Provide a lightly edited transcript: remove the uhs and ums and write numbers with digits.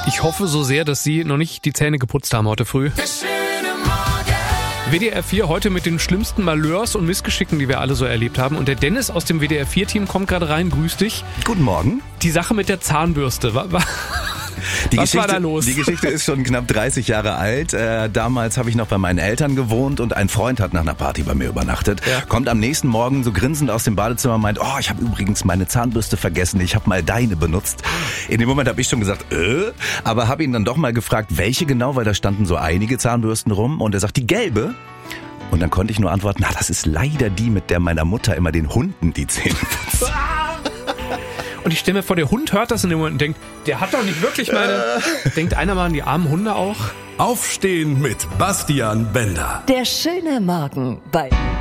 Ich hoffe so sehr, dass Sie noch nicht die Zähne geputzt haben heute früh. WDR 4 heute mit den schlimmsten Malheurs und Missgeschicken, die wir alle so erlebt haben. Und der Dennis aus dem WDR 4-Team kommt gerade rein. Grüß dich. Guten Morgen. Die Sache mit der Zahnbürste. Was war da los? Die Geschichte ist schon knapp 30 Jahre alt. Damals habe ich noch bei meinen Eltern gewohnt und ein Freund hat nach einer Party bei mir übernachtet. Ja. Kommt am nächsten Morgen so grinsend aus dem Badezimmer und meint, ich habe übrigens meine Zahnbürste vergessen, ich habe mal deine benutzt. In dem Moment habe ich schon gesagt, aber habe ihn dann doch mal gefragt, welche genau, weil da standen so einige Zahnbürsten rum und er sagt, die gelbe. Und dann konnte ich nur antworten, das ist leider die, mit der meiner Mutter immer den Hunden die Zähne putzt. Und ich stelle mir vor, der Hund hört das in dem Moment und denkt, der hat doch nicht wirklich meine... Denkt einer mal an die armen Hunde auch? Aufstehen mit Bastian Bender. Der schöne Morgen bei